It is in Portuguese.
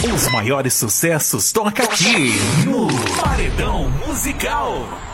Os maiores sucessos toca aqui no Paredão Musical.